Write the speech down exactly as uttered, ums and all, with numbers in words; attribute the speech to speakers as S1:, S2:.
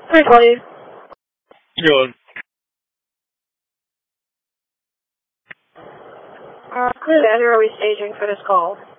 S1: Hi, Tony.
S2: Good.
S1: Uh, good. Are we staging for this call?